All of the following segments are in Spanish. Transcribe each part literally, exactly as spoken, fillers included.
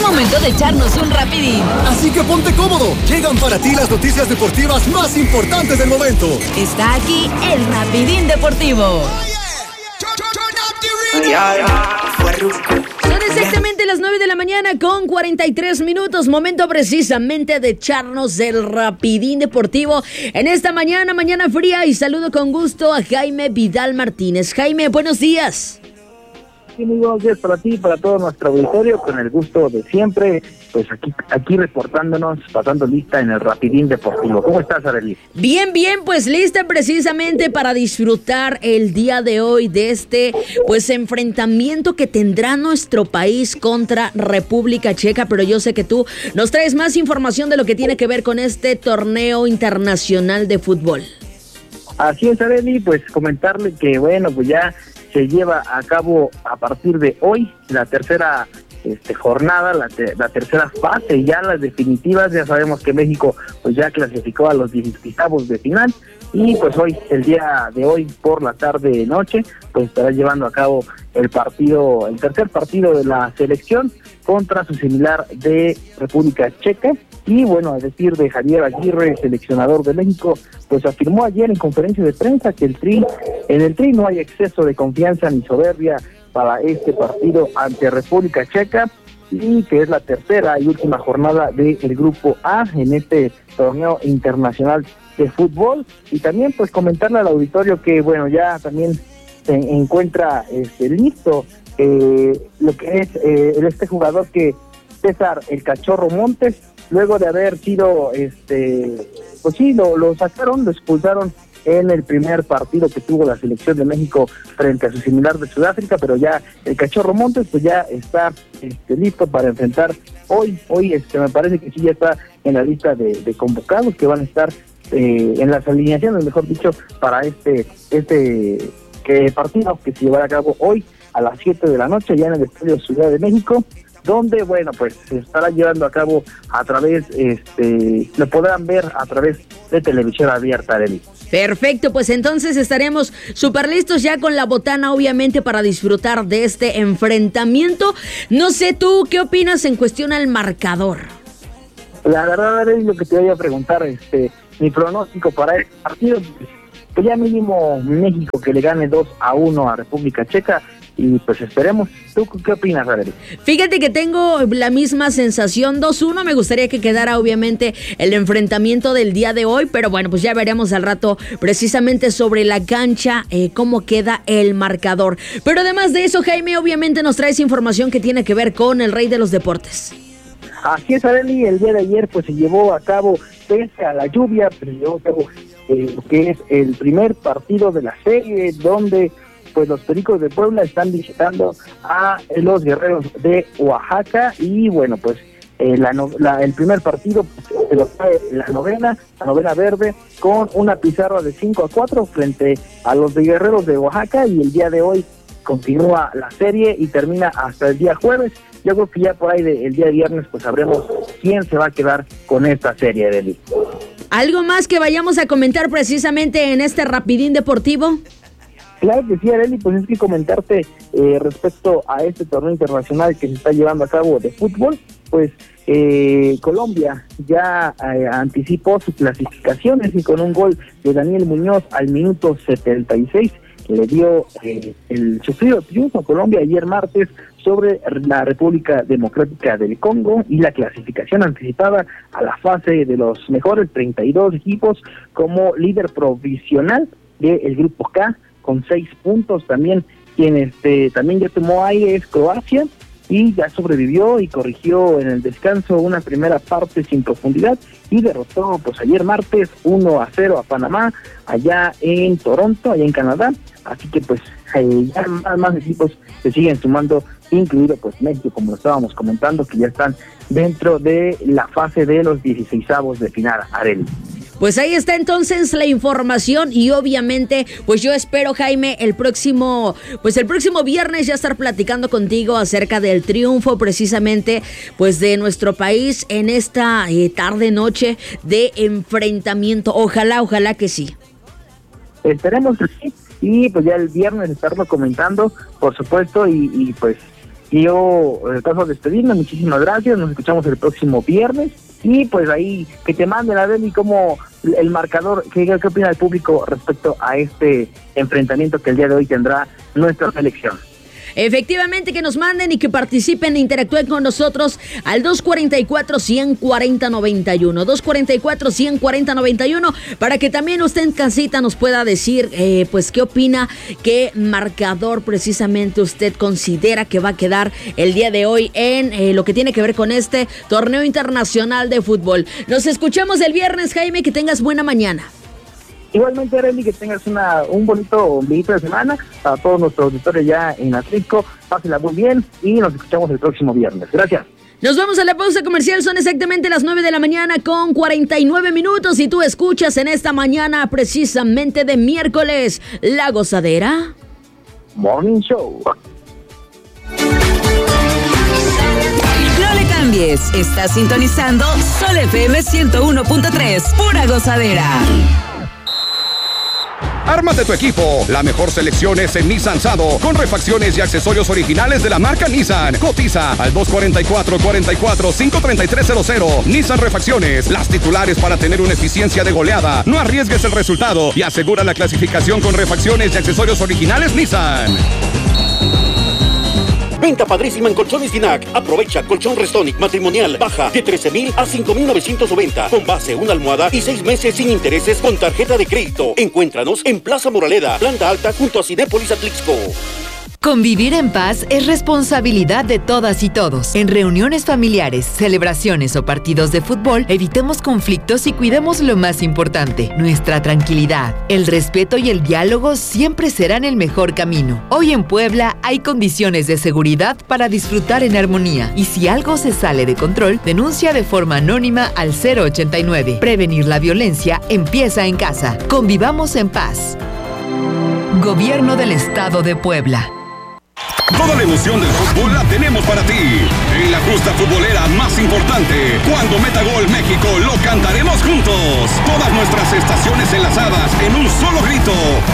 Momento de echarnos un rapidín. Así que ponte cómodo. Llegan para ti las noticias deportivas más importantes del momento. Está aquí el Rapidín Deportivo. Son exactamente las nueve de la mañana con cuarenta y tres minutos. Momento precisamente de echarnos el Rapidín Deportivo en esta mañana, mañana fría. Y saludo con gusto a Jaime Vidal Martínez. Jaime, buenos días. Sí, muy buenos días para ti y para todo nuestro auditorio, con el gusto de siempre, pues aquí aquí reportándonos, pasando lista en el Rapidín Deportivo. ¿Cómo estás, Arely? Bien, bien, pues lista precisamente para disfrutar el día de hoy de este pues enfrentamiento que tendrá nuestro país contra República Checa, pero yo sé que tú nos traes más información de lo que tiene que ver con este torneo internacional de fútbol. Así es, Arely, pues comentarle que bueno, pues ya se lleva a cabo a partir de hoy la tercera este, jornada, la, te, la tercera fase, ya las definitivas. Ya sabemos que México pues ya clasificó a los dieciséisavos de final, y pues hoy, el día de hoy por la tarde noche, pues estará llevando a cabo el partido, el tercer partido de la selección contra su similar de República Checa. Y bueno, a decir de Javier Aguirre, seleccionador de México, pues afirmó ayer en conferencia de prensa que el Tri, en el Tri no hay exceso de confianza ni soberbia para este partido ante República Checa, y que es la tercera y última jornada del Grupo A en este torneo internacional de fútbol. Y también pues comentarle al auditorio que bueno, ya también se encuentra este, listo eh, lo que es eh, este jugador que César el Cachorro Montes, luego de haber sido, este, pues sí, lo, lo sacaron, lo expulsaron en el primer partido que tuvo la selección de México frente a su similar de Sudáfrica, pero ya el Cachorro Montes pues ya está este, listo para enfrentar hoy, hoy este me parece que sí ya está en la lista de, de convocados que van a estar eh, en las alineaciones, mejor dicho, para este, este que partido que se llevará a cabo hoy a las siete de la noche ya en el Estadio Ciudad de México, donde, bueno, pues se estará llevando a cabo a través, este, lo podrán ver a través de televisión abierta, Arely. Perfecto, pues entonces estaremos súper listos ya con la botana, obviamente, para disfrutar de este enfrentamiento. No sé tú, ¿qué opinas en cuestión al marcador? La verdad, Arely, lo que te voy a preguntar, este, mi pronóstico para este partido, pues ya mínimo México que le gane dos a uno a República Checa. Y pues esperemos. ¿Tú qué opinas, Arely? Fíjate que tengo la misma sensación, dos uno. Me gustaría que quedara obviamente el enfrentamiento del día de hoy, pero bueno, pues ya veremos al rato precisamente sobre la cancha eh, cómo queda el marcador. Pero además de eso, Jaime, obviamente nos traes información que tiene que ver con el rey de los deportes. Así es, Arely, el día de ayer pues se llevó a cabo, pese a la lluvia, pero se llevó a cabo eh, lo que es el primer partido de la serie, donde pues los Pericos de Puebla están visitando a los Guerreros de Oaxaca. Y bueno, pues eh, la, la, el primer partido se lo trae la novena, la novena verde, con una pizarra de cinco a cuatro frente a los de Guerreros de Oaxaca, y el día de hoy continúa la serie y termina hasta el día jueves. Yo creo que ya por ahí de, el día viernes pues sabremos quién se va a quedar con esta serie, Arely. ¿Algo más que vayamos a comentar precisamente en este Rapidín Deportivo? Claro que sí, Arely, pues es que comentarte eh, respecto a este torneo internacional que se está llevando a cabo de fútbol, pues eh, Colombia ya eh, anticipó sus clasificaciones, y con un gol de Daniel Muñoz al minuto setenta y seis le dio eh, el sufrido triunfo a Colombia ayer martes sobre la República Democrática del Congo, y la clasificación anticipada a la fase de los mejores treinta y dos equipos como líder provisional del Grupo K, con seis puntos. También quien este también ya tomó aire es Croacia, y ya sobrevivió y corrigió en el descanso una primera parte sin profundidad, y derrotó pues ayer martes uno a cero a Panamá allá en Toronto, allá en Canadá. Así que pues eh, ya más, más equipos se siguen sumando, incluido pues México, como lo estábamos comentando, que ya están dentro de la fase de los dieciséisavos de final, Arely. Pues ahí está entonces la información, y obviamente pues yo espero, Jaime, el próximo pues el próximo viernes ya estar platicando contigo acerca del triunfo precisamente pues de nuestro país en esta eh, tarde noche de enfrentamiento. Ojalá, ojalá que sí. Esperemos que sí, y pues ya el viernes estarlo comentando, por supuesto, y, y pues Y yo eh, paso a despedirme, muchísimas gracias, nos escuchamos el próximo viernes. Y pues ahí, que te manden a ver y cómo el marcador, qué, qué opina el público respecto a este enfrentamiento que el día de hoy tendrá nuestra selección. Efectivamente, que nos manden y que participen e interactúen con nosotros al dos cuarenta y cuatro, ciento cuarenta, noventa y uno. dos cuarenta y cuatro, ciento cuarenta, noventa y uno, para que también usted en casita nos pueda decir, eh, pues, qué opina, qué marcador precisamente usted considera que va a quedar el día de hoy en eh, lo que tiene que ver con este torneo internacional de fútbol. Nos escuchamos el viernes, Jaime, que tengas buena mañana. Igualmente, Arely, que tengas una, un bonito ombliguito de semana. Para todos nuestros auditores ya en Atlisco, pásenla muy bien y nos escuchamos el próximo viernes. Gracias. Nos vamos a la pausa comercial, son exactamente las nueve de la mañana con cuarenta y nueve minutos y tú escuchas en esta mañana precisamente de miércoles, La Gozadera Morning Show. No le cambies, estás sintonizando Sol F M ciento uno punto tres, pura gozadera. Ármate tu equipo. La mejor selección es en Nissan Sado, con refacciones y accesorios originales de la marca Nissan. Cotiza al dos cuarenta y cuatro, cuarenta y cuatro, cinco treinta y tres cero cero. Nissan Refacciones, las titulares para tener una eficiencia de goleada. No arriesgues el resultado y asegura la clasificación con refacciones y accesorios originales Nissan. Venta padrísima en Colchones Dinac. Aprovecha colchón Restonic matrimonial baja de trece mil a cinco mil novecientos noventa con base, una almohada y seis meses sin intereses con tarjeta de crédito. Encuéntranos en Plaza Moraleda, planta alta junto a Cinépolis Atlixco. Convivir en paz es responsabilidad de todas y todos. En reuniones familiares, celebraciones o partidos de fútbol, evitemos conflictos y cuidemos lo más importante, nuestra tranquilidad. El respeto y el diálogo siempre serán el mejor camino. Hoy en Puebla hay condiciones de seguridad para disfrutar en armonía. Y si algo se sale de control, denuncia de forma anónima al cero ochenta y nueve. Prevenir la violencia empieza en casa. Convivamos en paz. Gobierno del Estado de Puebla. Toda la emoción del fútbol la tenemos para ti. En la justa futbolera más importante, cuando meta gol México, lo cantaremos juntos. Todas nuestras estaciones enlazadas en un solo grito.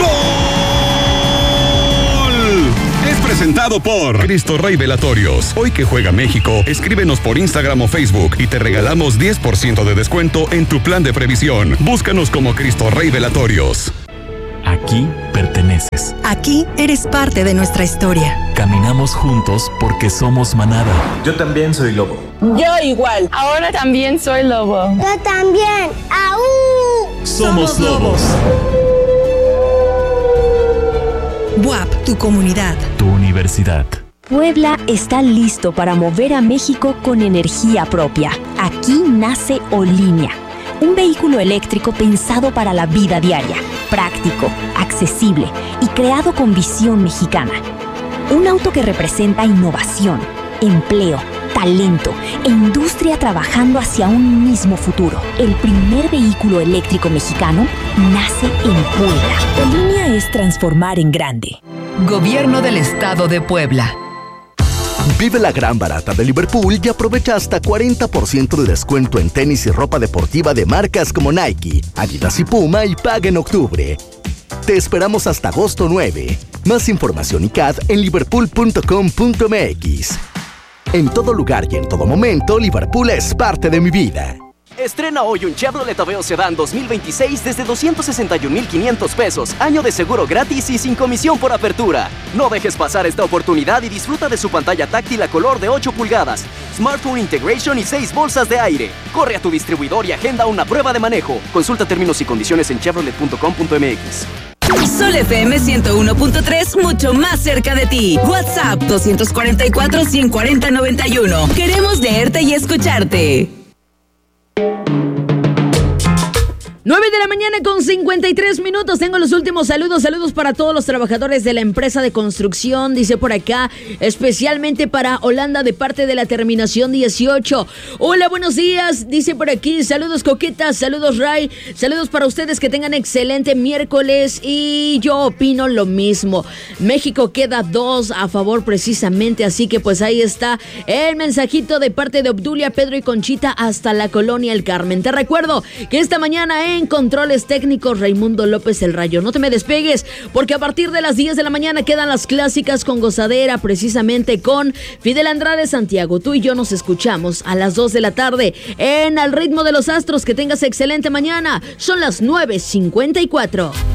¡Gol! Es presentado por Cristo Rey Velatorios. Hoy que juega México, escríbenos por Instagram o Facebook y te regalamos diez por ciento de descuento en tu plan de previsión. Búscanos como Cristo Rey Velatorios. Aquí perteneces. Aquí eres parte de nuestra historia. Caminamos juntos porque somos manada. Yo también soy lobo. Yo igual. Ahora también soy lobo. Yo también. ¡Aú! Somos lobos. B U A P, tu comunidad. Tu universidad. Puebla está listo para mover a México con energía propia. Aquí nace Olinea, un vehículo eléctrico pensado para la vida diaria, práctico, accesible y creado con visión mexicana. Un auto que representa innovación, empleo, talento e industria trabajando hacia un mismo futuro. El primer vehículo eléctrico mexicano nace en Puebla. Olinea es transformar en grande. Gobierno del Estado de Puebla. Vive la gran barata de Liverpool y aprovecha hasta cuarenta por ciento de descuento en tenis y ropa deportiva de marcas como Nike, Adidas y Puma y paga en octubre. Te esperamos hasta agosto nueve. Más información y C A D en liverpool punto com punto m x. En todo lugar y en todo momento, Liverpool es parte de mi vida. Estrena hoy un Chevrolet Aveo Sedán dos mil veintiséis desde doscientos sesenta y un mil quinientos pesos, año de seguro gratis y sin comisión por apertura. No dejes pasar esta oportunidad y disfruta de su pantalla táctil a color de ocho pulgadas, Smartphone Integration y seis bolsas de aire. Corre a tu distribuidor y agenda una prueba de manejo. Consulta términos y condiciones en chevrolet punto com punto m x. Sol F M ciento uno punto tres, mucho más cerca de ti. WhatsApp dos cuatro cuatro, ciento cuarenta, noventa y uno. Queremos leerte y escucharte. nueve de la mañana con cincuenta y tres minutos. Tengo los últimos saludos. Saludos para todos los trabajadores de la empresa de construcción. Dice por acá, especialmente para Holanda de parte de la terminación dieciocho. Hola, buenos días. Dice por aquí, saludos coquetas, saludos Ray. Saludos para ustedes, que tengan excelente miércoles. Y yo opino lo mismo. México queda dos a favor precisamente. Así que pues ahí está el mensajito de parte de Obdulia, Pedro y Conchita hasta la Colonia El Carmen. Te recuerdo que esta mañana en en controles técnicos Raimundo López el Rayo. No te me despegues, porque a partir de las diez de la mañana quedan las clásicas con gozadera, precisamente con Fidel Andrade Santiago. Tú y yo nos escuchamos a las dos de la tarde en Al Ritmo de los Astros. Que tengas excelente mañana. Son las nueve cincuenta y cuatro.